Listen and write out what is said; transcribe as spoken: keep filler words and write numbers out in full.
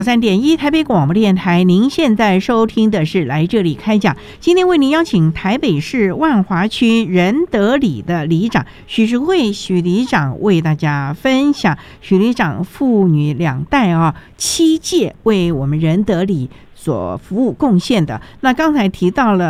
三点一台北广播电台，您现在收听的是来这里开讲。今天为您邀请台北市万华区仁德里的里长许淑慧许里长为大家分享许里长父女两代啊七届为我们仁德里所服务贡献的。那刚才提到了